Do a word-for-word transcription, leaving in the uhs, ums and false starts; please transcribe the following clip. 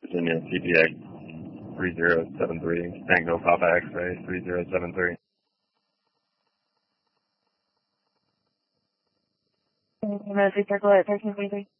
Virginia, C P X three zero seven three, Tango Papa X-ray three zero seven three. Mostly circle at thirteen twenty-three.